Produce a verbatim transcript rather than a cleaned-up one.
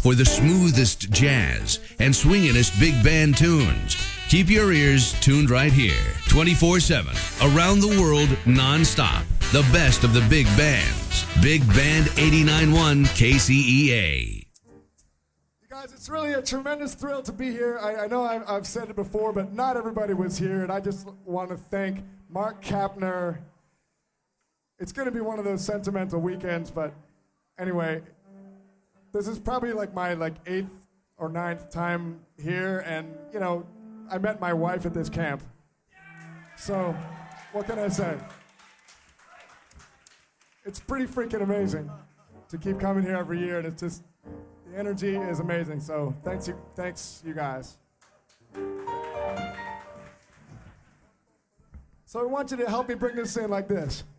for the smoothest jazz and swinginest big band tunes. Keep your ears tuned right here, twenty-four seven, around the world, non-stop. The best of the big bands. Big Band eighty-nine point one K C E A. You guys, it's really a tremendous thrill to be here. I, I know I've, I've said it before, but not everybody was here, and I just want to thank Mark Kapner. It's going to be one of those sentimental weekends, but anyway, this is probably like my like eighth or ninth time here, and you know, I met my wife at this camp. So, what can I say? It's pretty freaking amazing to keep coming here every year, and it's just, the energy is amazing. So, thanks you, thanks you guys. So I want you to help me bring this in like this.